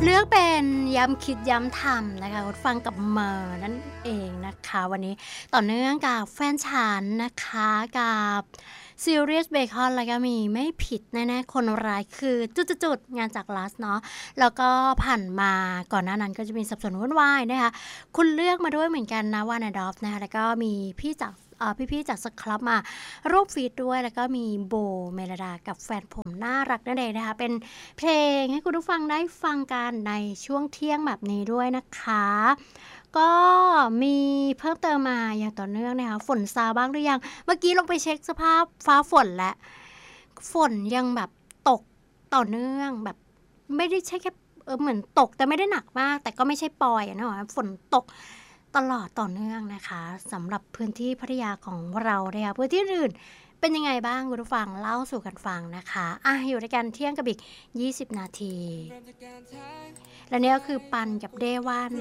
เลือกเป็นย้ำคิดย้ำทำนะคะฟังกับเมอร์นั่นเองนะคะวันนี้ต่อเนื่องกับแฟนฉันนะคะกับซีรีส์เบคอนแล้วก็มีไม่ผิดแน่ๆคนร้ายคือจุดๆๆงานจากลัสเนาะแล้วก็ผ่านมาก่อนหน้านั้นก็จะมีสับสนวุ่นวายนะคะคุณเลือกมาด้วยเหมือนกันนะวานาดอฟนะคะแล้วก็มีพี่ๆจากสครับมารูปฟีดด้วยแล้วก็มีโบเมลดากับแฟนผมน่ารักนั่นเองนะคะเป็น เพลงให้คุณผู้ฟังได้ฟังกันในช่วงเที่ยงแบบนี้ด้วยนะคะก็มีเพิ่มเติมมาอย่างต่อเนื่องนะคะฝนซาบ้างหรือยังเมื่อกี้ลงไปเช็คสภาพฟ้าฝนแล้วฝนยังแบบตกต่อเนื่องแบบไม่ได้ใช่แค่เหมือนตกแต่ไม่ได้หนักมากแต่ก็ไม่ใช่ปอยอะนะฝนตกตลอดต่อเนื่องนะคะสำหรับพื้นที่พัทยาของเรานะคะพื้นที่อื่นเป็นยังไงบ้างคุณผู้ฟังเล่าสู่กันฟังนะคะอยู่ด้วยกันเที่ยงกับอีก20 นาทีและนี่ก็คือปันกับเดวัน